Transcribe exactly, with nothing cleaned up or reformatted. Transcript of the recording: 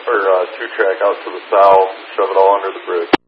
or uh, two track out to the south, shove it all under the bridge.